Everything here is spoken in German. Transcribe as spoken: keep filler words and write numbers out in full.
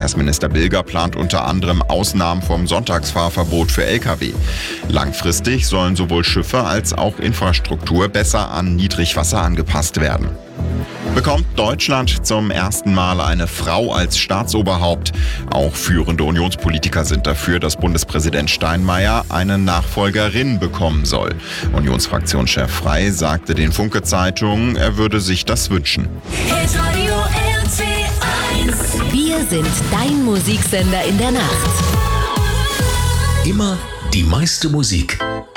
Verkehrsminister Bilger plant unter anderem Ausnahmen vom Sonntagsfahrverbot für L K W. Langfristig sollen sowohl Schiffe als auch Infrastruktur besser an Niedrigwasser angepasst werden. Bekommt Deutschland zum ersten Mal eine Frau als Staatsoberhaupt? Auch führende Unionspolitiker sind dafür, dass Bundespräsident Steinmeier eine Nachfolgerin bekommen soll. Unionsfraktionschef Frey sagte den Funke-Zeitungen, er würde sich das wünschen. Wir sind dein Musiksender in der Nacht. Immer die meiste Musik